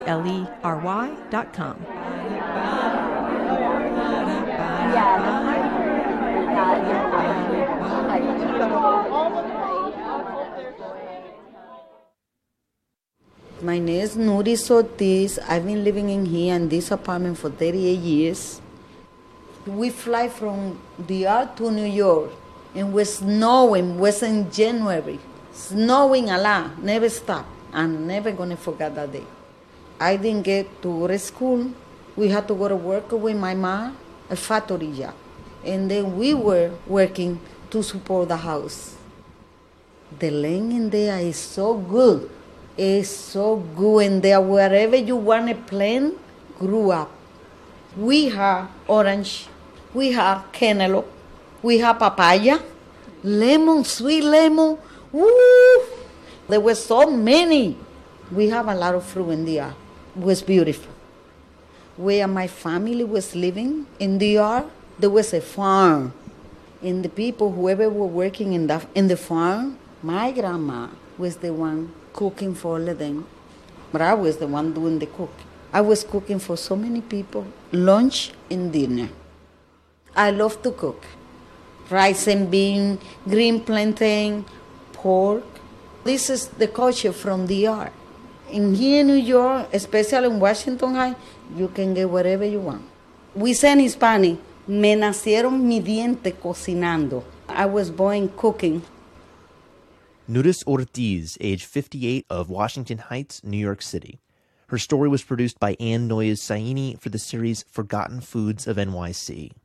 LERY.com. My name is Nuris Ortiz. I've been living in here in this apartment for 38 years. We fly from DR to New York, and it was snowing. It was in January. Snowing a lot, never stopped. I'm never going to forget that day. I didn't get to go to school. We had to go to work with my mom, a factory job. And then we were working to support the house. The land in there is so good. It's so good in there. Wherever you want to plant, grew up. We have orange. We have cantaloupe. We have papaya. Lemon, sweet lemon. Woo! There were so many. We have a lot of fruit in there. It was beautiful. Where my family was living in DR, there was a farm. And the people, whoever were working in the farm, my grandma was the one cooking for all of them. But I was the one doing the cooking. I was cooking for so many people, lunch and dinner. I love to cook. Rice and bean, green plantain, pork. This is the culture from DR. In here in New York, especially in Washington Heights, you can get whatever you want. We say in Hispanic, me nacieron mi diente cocinando. I was born cooking. Nuris Ortiz, age 58, of Washington Heights, New York City. Her story was produced by Ann Noyes Saini for the series Forgotten Foods of NYC.